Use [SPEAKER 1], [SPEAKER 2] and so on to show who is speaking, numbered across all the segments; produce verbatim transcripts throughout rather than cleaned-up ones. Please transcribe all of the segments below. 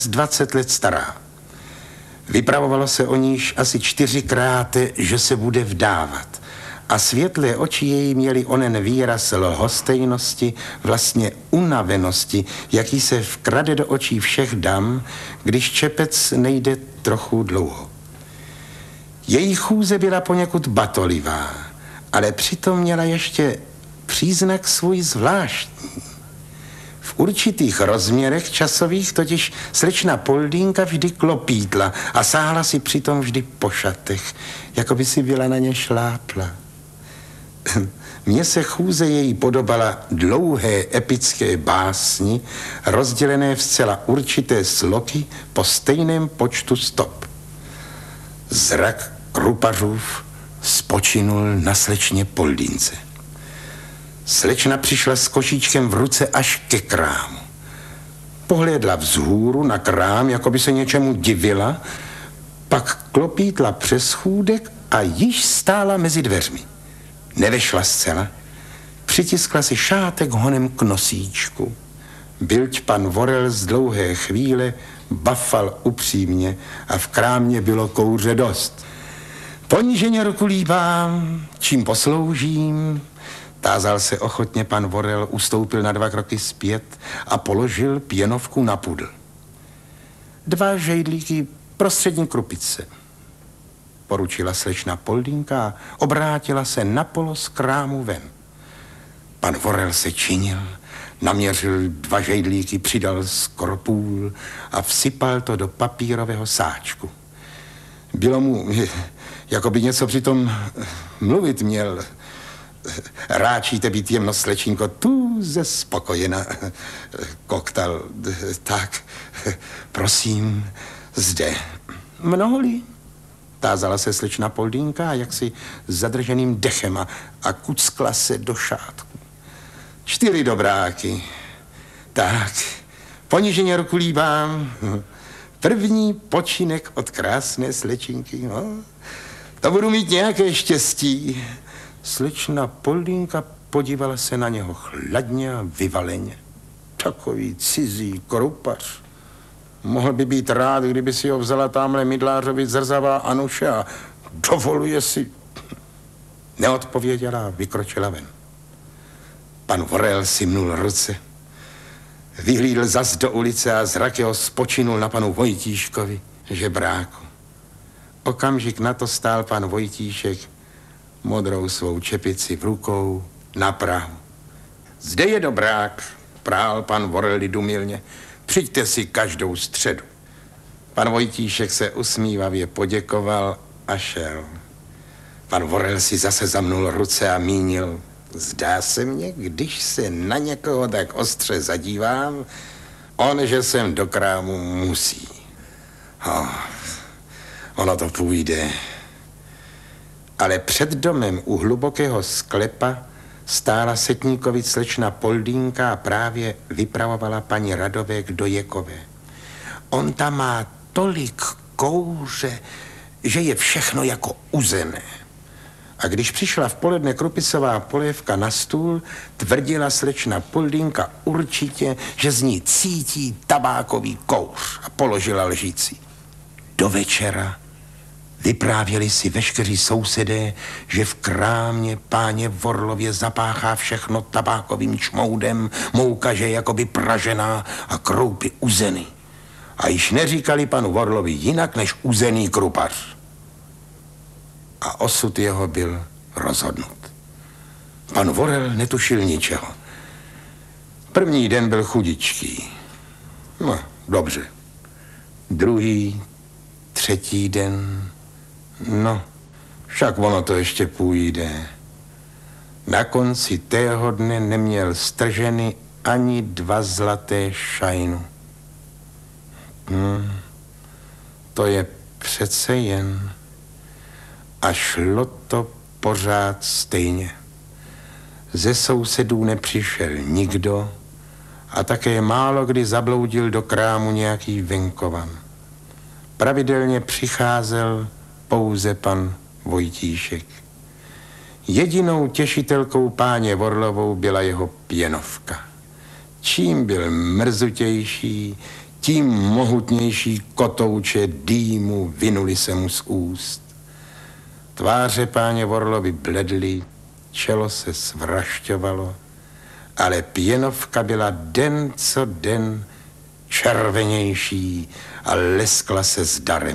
[SPEAKER 1] dvacet let stará. Vypravovalo se o níž asi čtyřikrát, že se bude vdávat. A světlé oči její měly onen výraz lhostejnosti, vlastně unavenosti, jaký se vkrade do očí všech dam, když čepec nejde trochu dlouho. Její chůze byla poněkud batolivá, ale přitom měla ještě příznak svůj zvláštní. V určitých rozměrech časových totiž slečna Poldínka vždy klopítla a sáhla si přitom vždy po šatech, jako by si byla na ně šlápla. Mně se chůze její podobala dlouhé epické básni, rozdělené v zcela určité sloky po stejném počtu stop. Zrak Krupařův spočinul na slečně Poldínce. Slečna přišla s košíčkem v ruce až ke krámu. Pohlédla vzhůru na krám, jako by se něčemu divila, pak klopítla přes chůdek a již stála mezi dveřmi. Nevešla zcela, přitiskla si šátek honem k nosíčku. Bylť pan Vorel z dlouhé chvíle bafal upřímně a v krámě bylo kouře dost. Poníženě ruku líbám, čím posloužím. Tázal se ochotně pan Vorel, ustoupil na dva kroky zpět a položil pěnovku na pudl. Dva žejdlíky prostřední krupice. Poručila slečna Poldínka a obrátila se napolo z krámu ven. Pan Vorel se činil, naměřil dva žejdlíky, přidal skoro půl a vsypal to do papírového sáčku. Bylo mu, jako by něco přitom mluvit měl. Ráčíte být jemno, slečinko, tu ze spokojena. Koktal, tak, prosím, zde. Mnoholi? Tázala se slečna Poldínka jaksi zadrženým dechem a, a kuckla se do šátku. Čtyři dobráky. Tak, poníženě ruku líbám. První počinek od krásné slečinky. No, to budu mít nějaké štěstí. Slečna Poldínka podívala se na něho chladně a vyvaleně. Takový cizí krupař. Mohl by být rád, kdyby si ho vzala tamhle Mydlářovi zrzavá Anuše a dovoluje si... Neodpověděla a vykročila ven. Pan Vorel si mnul ruce. Vyhlídl zas do ulice a zrak jeho spočinul na panu Vojtíškovi, žebráku. Okamžik na to stál pan Vojtíšek modrou svou čepici v rukou na prahu. Zde je dobrák, prál pan Vorel lidumilně. Přijďte si každou středu. Pan Vojtíšek se usmívavě poděkoval a šel. Pan Vorel si zase zamnul ruce a mínil. Zdá se mně, když se na někoho tak ostře zadívám, on, že sem do krámu musí. Oh, ono to půjde. Ale před domem u hlubokého sklepa stála setníkovi slečna Poldínka a právě vypravovala paní Radovék do Jekové. On tam má tolik kouře, že je všechno jako uzené. A když přišla v poledne krupicová polévka na stůl, tvrdila slečna Poldínka určitě, že z ní cítí tabákový kouř a položila lžící. Do večera vyprávěli si veškeří sousedé, že v krámě páně Vorlově zapáchá všechno tabákovým čmoudem, mouka, že je jakoby pražená a kroupy uzeny. A již neříkali panu Vorlovi jinak než uzený krupař. A osud jeho byl rozhodnut. Pan Vorel netušil ničeho. První den byl chudičký. No, dobře. Druhý, třetí den... No, však ono to ještě půjde. Na konci tého dne neměl strženy ani dva zlaté šajnu. Hmm, to je přece jen... A šlo to pořád stejně. Ze sousedů nepřišel nikdo a také málo kdy zabloudil do krámu nějaký venkovan. Pravidelně přicházel pouze pan Vojtíšek. Jedinou těšitelkou páně Vorlovou byla jeho pěnovka. Čím byl mrzutější, tím mohutnější kotouče dýmu vinuli se mu z úst. Tváře páně Vorlovi bledly, čelo se svrašťovalo, ale pěnovka byla den co den červenější a leskla se s darem.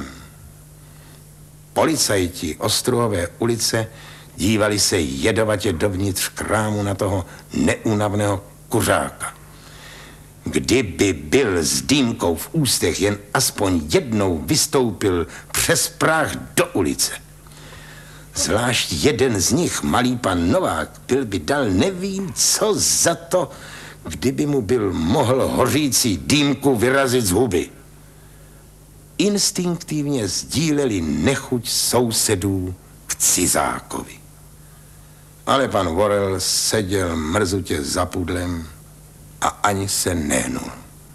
[SPEAKER 1] Policajti Ostruhové ulice dívali se jedovatě dovnitř krámu na toho neúnavného kuřáka. Kdyby byl s dýmkou v ústech jen aspoň jednou vystoupil přes práh do ulice. Zvlášť jeden z nich, malý pan Novák, byl by dal nevím co za to, kdyby mu byl mohl hořící dýmku vyrazit z huby. Instinktivně sdíleli nechuť sousedů k cizákovi. Ale pan Worel seděl mrzutě za pudlem a ani se nehnul.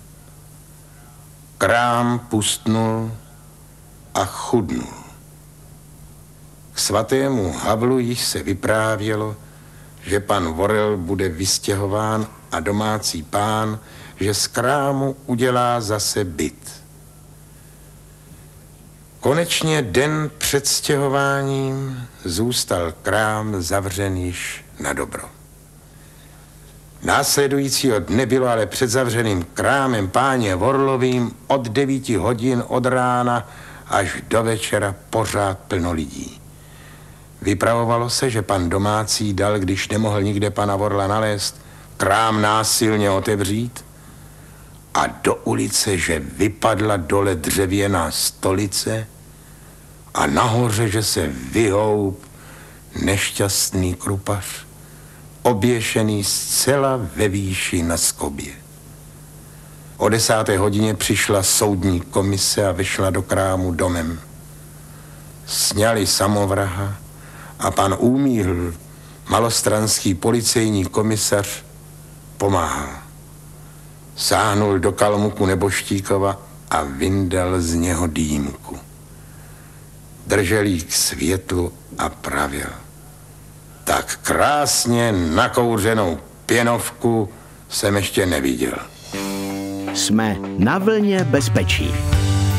[SPEAKER 1] Krám pustnul a chudnul. K svatému Havlu již se vyprávělo, že pan Worel bude vystěhován a domácí pán, že z krámu udělá zase byt. Konečně den před stěhováním zůstal krám zavřen již na dobro. Následujícího dne bylo ale před zavřeným krámem páně Vorlovým od devíti hodin od rána až do večera pořád plno lidí. Vypravovalo se, že pan domácí dal, když nemohl nikde pana Vorla nalézt, krám násilně otevřít a do ulice, že vypadla dole dřevěná stolice a nahoře, že se vyhoup nešťastný krupař, oběšený zcela ve výši na skobě. O desáté hodině přišla soudní komise a vešla do krámu domem. Sňali samovraha a pan Úmíhl, malostranský policejní komisař, pomáhal. Sáhnul do kalmuku neboštíkova a vyndal z něho dýmku. Držel jí k světlu a pravil: tak krásně nakouřenou pěnovku jsem ještě neviděl.
[SPEAKER 2] Jsme na vlně bezpečí.